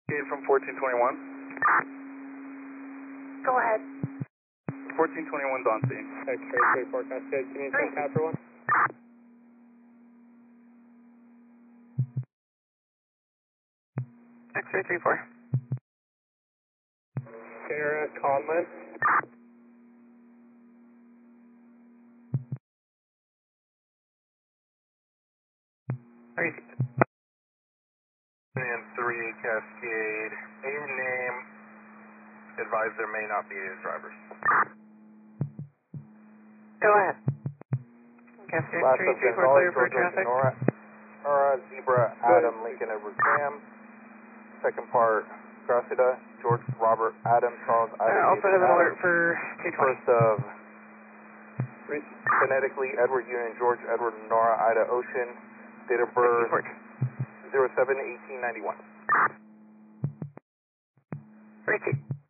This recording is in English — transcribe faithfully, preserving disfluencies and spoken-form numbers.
From fourteen twenty-one. Go ahead. fourteen twenty-one's on scene. X-ray three four Cascade, can you send capture one? X-ray three four. Sierra Conlin. Receipt. And three Cascade. A name. Advise there may not be drivers. Go ahead. Cascade Last three three subject, four Nora, clear for George traffic. Nora, Nora, Zebra, Adam, Lincoln, Edward, Graham. Second part, Gracida, George, Robert, Adam, Charles, Uh, Ida, also David, have an Adam. alert for two twenty. First of, phonetically, Edward Union, George, Edward, Nora, Ida, Ocean. Date of birth, zero seven eighteen ninety-one. Receipt.